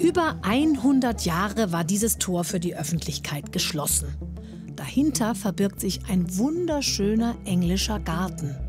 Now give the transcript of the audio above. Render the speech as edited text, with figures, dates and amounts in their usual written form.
Über 100 Jahre war dieses Tor für die Öffentlichkeit geschlossen. Dahinter verbirgt sich ein wunderschöner englischer Garten.